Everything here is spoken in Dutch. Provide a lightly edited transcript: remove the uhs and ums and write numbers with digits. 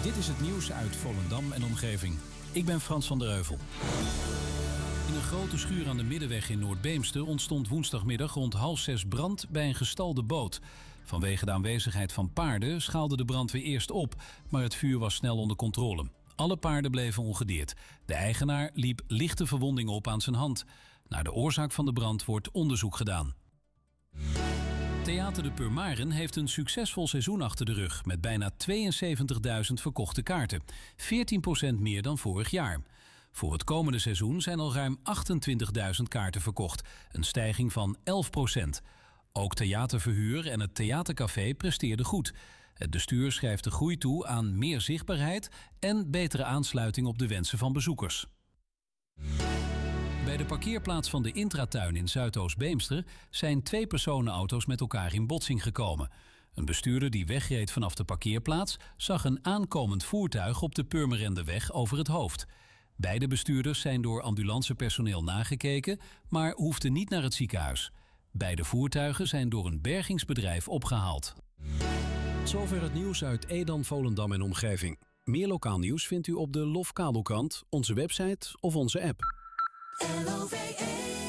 Dit is het nieuws uit Volendam en omgeving. Ik ben Frans van der Heuvel. In een grote schuur aan de Middenweg in Noord-Beemster ontstond woensdagmiddag rond 5:30 brand bij een gestalde boot. Vanwege de aanwezigheid van paarden schaalde de brandweer eerst op, maar het vuur was snel onder controle. Alle paarden bleven ongedeerd. De eigenaar liep lichte verwondingen op aan zijn hand. Naar de oorzaak van de brand wordt onderzoek gedaan. Theater de Purmaren heeft een succesvol seizoen achter de rug met bijna 72.000 verkochte kaarten. 14% meer dan vorig jaar. Voor het komende seizoen zijn al ruim 28.000 kaarten verkocht, een stijging van 11%. Ook theaterverhuur en het theatercafé presteerden goed. Het bestuur schrijft de groei toe aan meer zichtbaarheid en betere aansluiting op de wensen van bezoekers. Bij de parkeerplaats van de Intratuin in Zuidoost-Beemster zijn 2 personenauto's met elkaar in botsing gekomen. Een bestuurder die wegreed vanaf de parkeerplaats zag een aankomend voertuig op de Purmerendeweg over het hoofd. Beide bestuurders zijn door ambulancepersoneel nagekeken, maar hoefden niet naar het ziekenhuis. Beide voertuigen zijn door een bergingsbedrijf opgehaald. Zover het nieuws uit Edam, Volendam en omgeving. Meer lokaal nieuws vindt u op de LOF Kabelkrant, onze website of onze app. LOVE